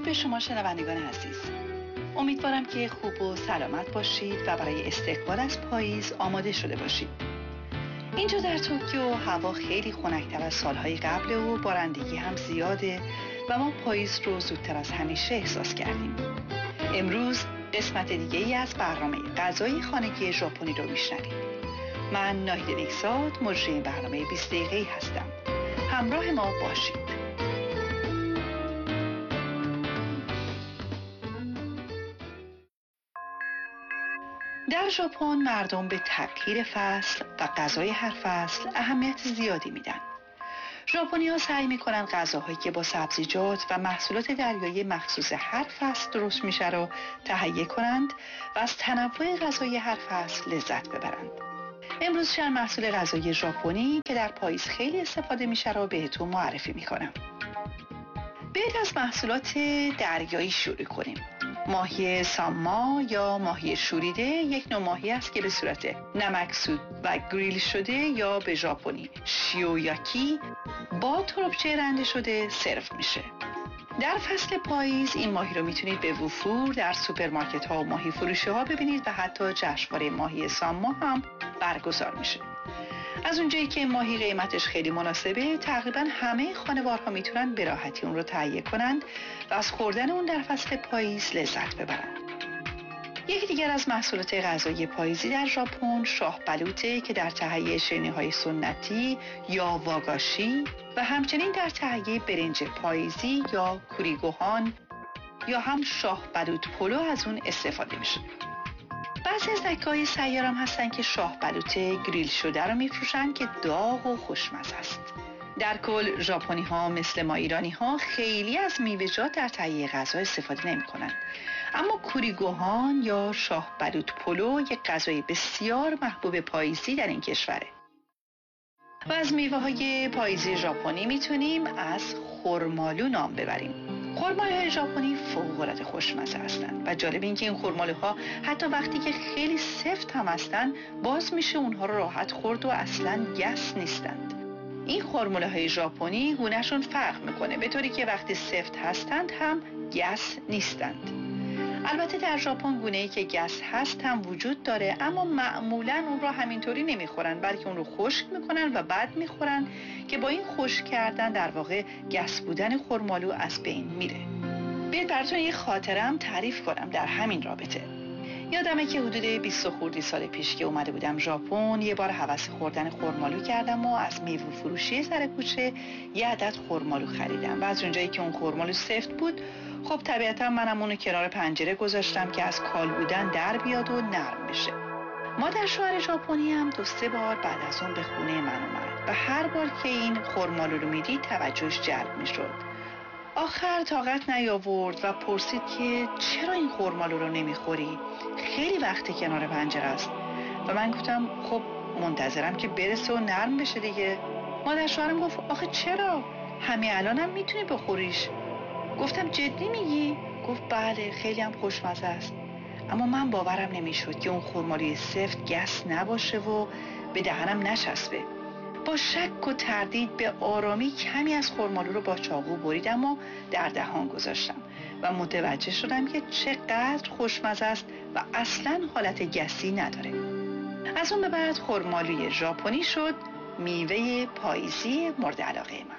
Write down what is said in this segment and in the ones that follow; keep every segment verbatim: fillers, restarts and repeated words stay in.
به شما شنوندگان عزیز. امیدوارم که خوب و سلامت باشید و برای استقبال از پاییز آماده شده باشید. اینجا در توکیو هوا خیلی خنک‌تر از سالهای قبل و بارندگی هم زیاده و ما پاییز رو زودتر از همیشه احساس کردیم. امروز قسمت دیگه ای از برنامه غذای خانگی ژاپنی رو میشنوید. من ناهید نیکزاد، مجری این برنامه بیست دقیقه‌ای هستم. همراه ما باشید. در ژاپن مردم به تغییر فصل و غذای هر فصل اهمیت زیادی میدن. ژاپنی‌ها سعی میکنن غذاهایی که با سبزیجات و محصولات دریایی مخصوص هر فصل درست میشه رو تهیه کنند و از تنوع غذای هر فصل لذت ببرند. امروز چند محصول غذایی ژاپنی که در پاییز خیلی استفاده میشه رو بهتون معرفی میکنم. برید از محصولات دریایی شروع کنیم. ماهی ساما یا ماهی شوریده یک نوع ماهی است که به صورت نمکسود و گریل شده یا به ژاپنی شیویاکی با تربچه رنده شده سرو میشه. در فصل پاییز این ماهی رو میتونید به وفور در سوپرمارکت ها و ماهی فروشی ها ببینید و حتی جشنواره ماهی ساما هم برگزار میشه. از اونجایی که ماهی قیمتش خیلی مناسبه، تقریبا همه خانوارها میتونن به راحتی اون رو تهیه کنند و از خوردن اون در فصل پاییز لذت ببرن. یکی دیگر از محصولات غذایی پاییزی در ژاپن شاه بلوطه که در تهیه شیرینی‌های سنتی یا واگاشی و همچنین در تهیه برنج پاییزی یا کوریگوهان یا هم شاه بلوط پلو از اون استفاده میشه. بعضی از دکه‌های سیار هم هستن که شاه بلوطه گریل شده رو میفروشن که داغ و خوشمزه است. در کل ژاپنی ها مثل ما ایرانی ها خیلی از میوه‌جات در تهیه غذا استفاده نمی کنن. اما کوریگوهان یا شاه بلوط پلو یک غذای بسیار محبوب پاییزی در این کشوره. و از میوه های پاییزی ژاپنی میتونیم از خرمالو نام ببریم. خرمالوهای ژاپنی فوق‌العاده خوشمزه هستند و جالب این که این خرمالوها حتی وقتی که خیلی سفت هم هستن باز میشه اونها رو راحت خورد و اصلاً گس نیستند. این خرمالوهای ژاپنی گونه‌شون فرق میکنه به طوری که وقتی سفت هستند هم گس نیستند. البته در ژاپن گونه‌ای که گس هست هم وجود داره، اما معمولاً اون رو همینطوری نمیخورن بلکه اون رو خشک میکنن و بعد میخورن که با این خشک کردن در واقع گس بودن خرمالو از بین میره. بیاید براتون یه خاطرم تعریف کنم در همین رابطه. یادمه که حدود بیست خردی سال پیش که اومده بودم ژاپن یه بار هوس خوردن خرمالو کردم و از میوه فروشی سر کوچه یه عدد خرمالو خریدم و از اونجایی که اون خرمالو سفت بود، خب طبیعتا منم اونو کنار پنجره گذاشتم که از کال بودن در بیاد و نرم بشه. مادر شوهر ژاپنی هم دو سه بار بعد از اون به خونه من اومد و هر بار که این خرمالو رو میدید توجهش جلب میشد. آخر طاقت نیاورد و پرسید که چرا این خرمالو رو نمیخوری؟ خیلی وقت کنار پنجره است. و من گفتم خب منتظرم که برسه و نرم بشه دیگه. مادر شوهرم گفت آخه چرا؟ همین الانم میتونی بخوریش. گفتم جدی میگی؟ گفت بله خیلی هم خوشمزه است. اما من باورم نمیشد که اون خرمالوی سفت گس نباشه و به دهنم نچسبه. با شک و تردید به آرامی کمی از خرمالو رو با چاقو بریدم و در دهان گذاشتم و متوجه شدم که چقدر خوشمزه است و اصلاً حالت گسی نداره. از اون به بعد خرمالوی ژاپنی شد میوه پاییزی مورد علاقه من.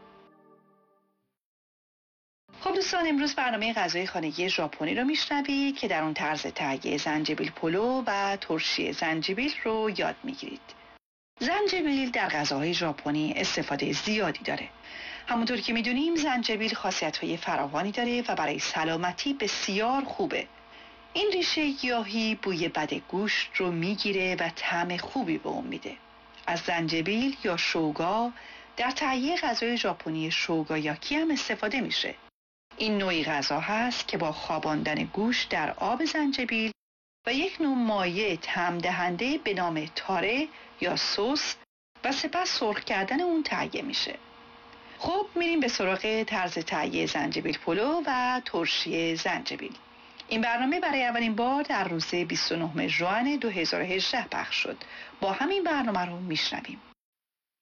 خب دوستان، امروز برنامه غذای خانگی ژاپنی رو میشنوی که در اون طرز تهیه زنجبیل پلو و ترشی زنجبیل رو یاد میگیرید. زنجبیل در غذاهای ژاپنی استفاده زیادی داره. همونطور که میدونیم زنجبیل خاصیت‌های فراوانی داره و برای سلامتی بسیار خوبه. این ریشه گیاهی بوی بد گوشت رو میگیره و طعم خوبی به اون میده. از زنجبیل یا شوگا در تهیه غذای ژاپنی شوگایاکی هم استفاده میشه. این نوعی غذا هست که با خواباندن گوشت در آب زنجبیل و یک نوع مایع طعم دهنده به نام تاره یا سس و سپس سرخ کردن اون تهیه میشه. خب میریم به سراغ طرز تهیه زنجبیل پلو و ترشی زنجبیل. این برنامه برای اولین بار در روز بیست و نهم ژوئن دو هزار و هجده پخش شد. با همین برنامه رو میشنویم.